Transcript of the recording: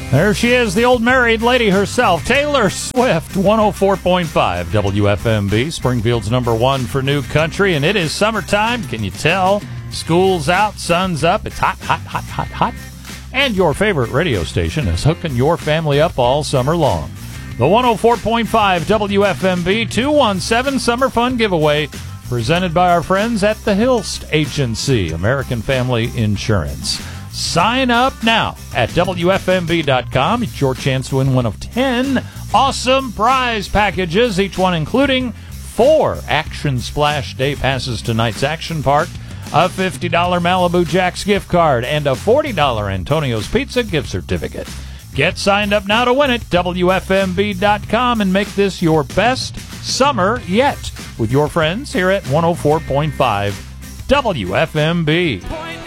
There she is, the old married lady herself, Taylor Swift, 104.5 WFMB, Springfield's #1 for new country, and it is summertime. Can you tell? School's out, sun's up, it's hot, hot, hot, hot, hot. And your favorite radio station is hooking your family up all summer long. The 104.5 WFMB 217 Summer Fun Giveaway, presented by our friends at the Hilst Agency, American Family Insurance. Sign up now at WFMB.com. It's your chance to win one of 10 awesome prize packages, each one including 4 Action Splash Day passes to Knights Action Park, a $50 Malibu Jack's gift card, and a $40 Antonio's Pizza gift certificate. Get signed up now to win it, WFMB.com, and make this your best summer yet with your friends here at 104.5 WFMB.